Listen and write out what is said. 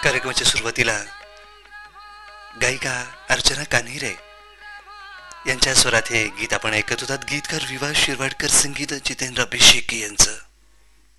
कार्यक्रमाच्या सुरुवातीला गायिका अर्चना कान्हेरे यांच्या स्वरात हे गीत आपण ऐकत होतात. गीतकार विवा शिरवाडकर, संगीत जितेंद्र अभिषेकी यांचं.